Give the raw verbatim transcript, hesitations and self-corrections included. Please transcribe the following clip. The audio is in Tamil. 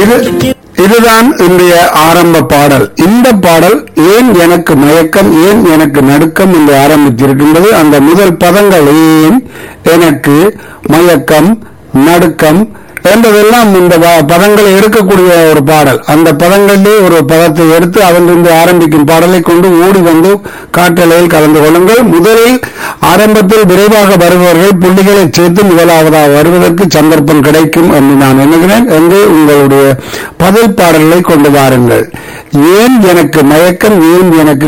இது இதுதான் இன்றைய ஆரம்ப பாடல். இந்த பாடல் ஏன் எனக்கு மயக்கம், ஏன் எனக்கு நடுக்கம் என்று ஆரம்பித்திருக்கின்றது. அந்த முதல் பதங்கள் ஏன் எனக்கு மயக்கம், நடுக்கம் என்பதெல்லாம் இந்த பதங்களை எடுக்கக்கூடிய ஒரு பாடல். அந்த பதங்களிலே ஒரு பதத்தை எடுத்து அவனிருந்து ஆரம்பிக்கும் பாடலை கொண்டு ஓடி வந்து காற்றலையில் கலந்து கொள்ளுங்கள். முதலில் ஆரம்பத்தில் விரைவாக வருபவர்கள் புள்ளிகளை சேர்த்து முதலாவதாக வருவதற்கு சந்தர்ப்பம் கிடைக்கும் என்று நான் எண்ணுகிறேன். என்று உங்களுடைய பதில் பாடல்களை கொண்டு வாருங்கள். ஏன் எனக்கு மயக்கம், ஏன் எனக்கு